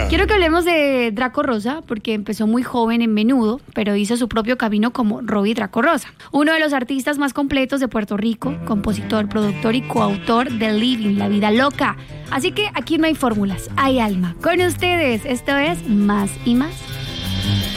Quiero que hablemos de Draco Rosa, porque empezó muy joven en Menudo, pero hizo su propio camino como Robbie Draco Rosa. Uno de los artistas más completos de Puerto Rico, compositor, productor y coautor de Living, La Vida Loca. Así que aquí no hay fórmulas, hay alma. Con ustedes, esto es Más y Más.